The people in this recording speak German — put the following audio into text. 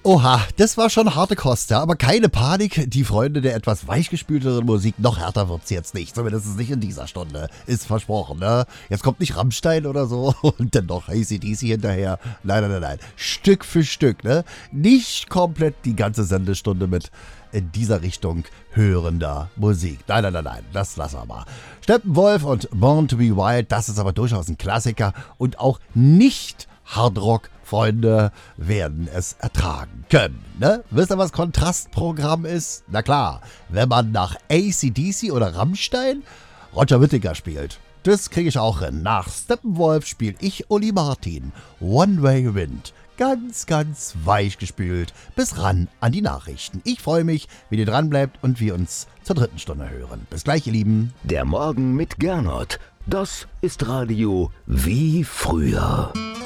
Oha, das war schon harte Kost, ja, aber keine Panik, die Freunde der etwas weichgespülteren Musik, noch härter wird's jetzt nicht, zumindest nicht in dieser Stunde, ist versprochen, ne? Jetzt kommt nicht Rammstein oder so und dann noch AC/DC hinterher, nein, Stück für Stück, ne? Nicht komplett die ganze Sendestunde mit in dieser Richtung hörender Musik. Nein, das lassen wir mal. Steppenwolf und Born to be Wild, das ist aber durchaus ein Klassiker und auch nicht Hardrock-Freunde werden es ertragen können. Ne? Wisst ihr, was Kontrastprogramm ist? Na klar, wenn man nach AC/DC oder Rammstein Roger Whittaker spielt. Das kriege ich auch hin. Nach Steppenwolf spiele ich Uli Martin. One Way Wind. Ganz, ganz weich gespült. Bis ran an die Nachrichten. Ich freue mich, wenn ihr dran bleibt und wir uns zur dritten Stunde hören. Bis gleich, ihr Lieben. Der Morgen mit Gernot. Das ist Radio wie früher.